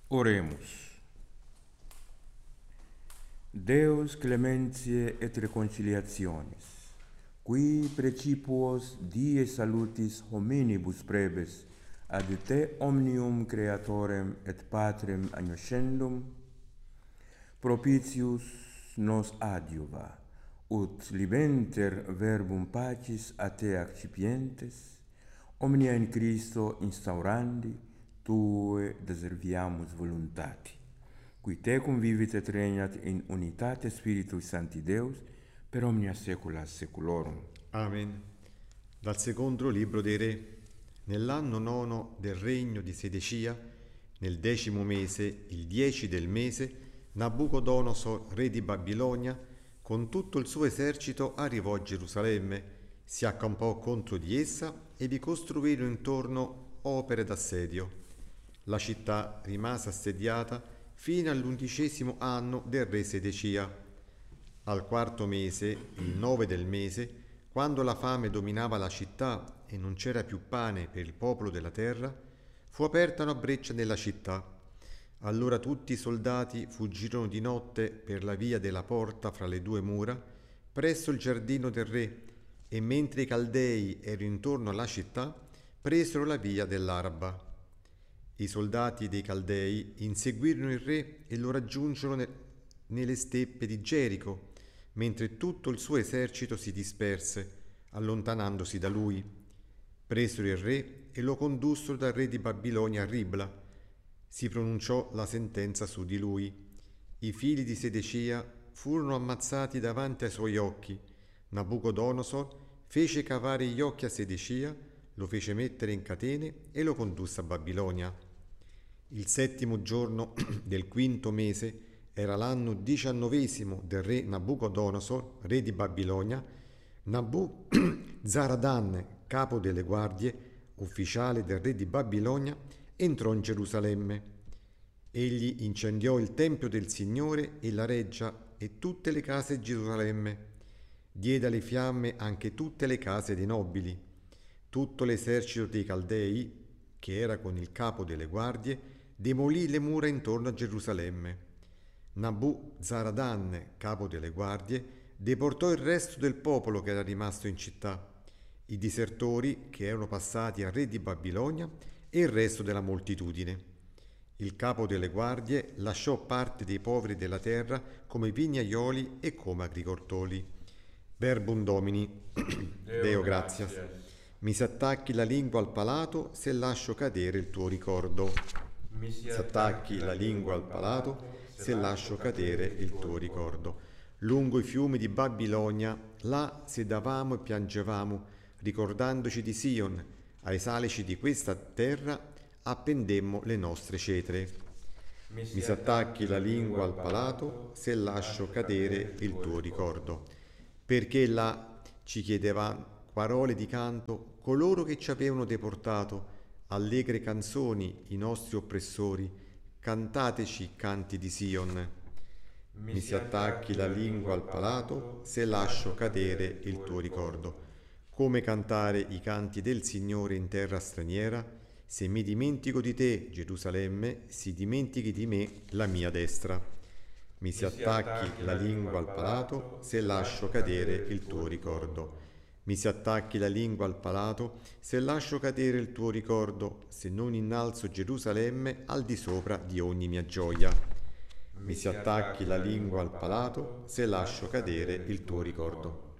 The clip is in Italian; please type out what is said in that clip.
Oremus. Deus clementiae et reconciliationis, qui precipuos die salutis hominibus prebes, ad te omnium creatorem et patrem agnoscendum, propitius nos adiuva, ut libenter verbum pacis a te accipientes, omnia in Christo instaurandi, tue deserviamus voluntati, qui te convivit et regnat in unitate Spiritus Sancti Deus, per omnia saecula saeculorum. Amen. Dal secondo libro dei Re. Nell'anno 9 del regno di Sedecia, nel 10° mese, il 10 del mese, Nabucodonosor, re di Babilonia, con tutto il suo esercito arrivò a Gerusalemme, si accampò contro di essa e vi costruirono intorno opere d'assedio. La città rimase assediata fino all'11° anno del re Sedecia. Al 4° mese, il 9 del mese, quando la fame dominava la città e non c'era più pane per il popolo della terra, fu aperta una breccia nella città. Allora tutti i soldati fuggirono di notte per la via della porta fra le due mura, presso il giardino del re, e mentre i Caldei erano intorno alla città, presero la via dell'Araba. I soldati dei Caldei inseguirono il re e lo raggiunsero nelle steppe di Gerico, mentre tutto il suo esercito si disperse, allontanandosi da lui. Presero il re e lo condussero dal re di Babilonia a Ribla. Si pronunciò la sentenza su di lui. I figli di Sedecia furono ammazzati davanti ai suoi occhi. Nabucodonosor fece cavare gli occhi a Sedecia, lo fece mettere in catene e lo condusse a Babilonia. Il 7° giorno del 5° mese era l'anno 19° del re Nabucodonosor, re di Babilonia. Zaradan, capo delle guardie, ufficiale del re di Babilonia, entrò in Gerusalemme. Egli incendiò il tempio del Signore e la reggia e tutte le case di Gerusalemme. Diede alle fiamme anche tutte le case dei nobili. Tutto l'esercito dei Caldei, che era con il capo delle guardie, demolì le mura intorno a Gerusalemme. Zaradan, capo delle guardie, deportò il resto del popolo che era rimasto in città, i disertori che erano passati al re di Babilonia e il resto della moltitudine. Il capo delle guardie lasciò parte dei poveri della terra come vignaioli e come agricoltori. Verbum Domini. Deo gratias. Mi si attacchi la lingua al palato se lascio cadere il tuo ricordo. Mi si attacchi la lingua al palato se lascio cadere il tuo ricordo. Lungo i fiumi di Babilonia, là sedavamo e piangevamo, ricordandoci di Sion, ai salici di questa terra appendemmo le nostre cetre. Mi si attacchi la lingua al palato se lascio cadere il tuo ricordo. Perché là ci chiedevano parole di canto coloro che ci avevano deportato, allegre canzoni i nostri oppressori, cantateci canti di Sion. Mi si attacchi la lingua al palato se lascio cadere il tuo ricordo. Come cantare i canti del Signore in terra straniera? Se mi dimentico di te, Gerusalemme, si dimentichi di me la mia destra. Mi si attacchi la lingua al palato se lascio cadere il tuo ricordo. Mi si attacchi la lingua al palato se lascio cadere il tuo ricordo, se non innalzo Gerusalemme al di sopra di ogni mia gioia. Mi si attacchi la lingua al palato se lascio cadere il tuo ricordo.